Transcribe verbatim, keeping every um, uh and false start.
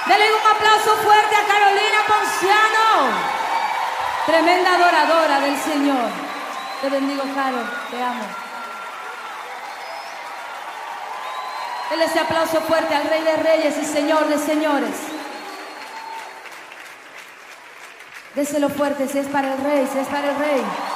Denle un aplauso fuerte a Carolina Ponciano. Tremenda adoradora del Señor. Te bendigo, Carol. Te amo. Denle ese aplauso fuerte al Rey de Reyes y Señor de Señores. Déselo fuerte, si es para el Rey, si es para el Rey.